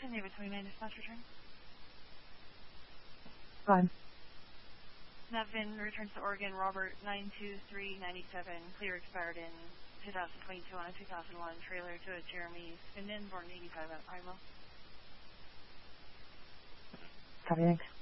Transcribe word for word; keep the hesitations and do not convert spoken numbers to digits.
Houston, David twenty-nine dispatch return. Fine. Nevin returns to Oregon, Robert nine two three nine seven, clear expired in two thousand twenty-two on a two thousand one trailer to a Jeremy Spinnen, born eighty-five at Primo. Copy, thanks.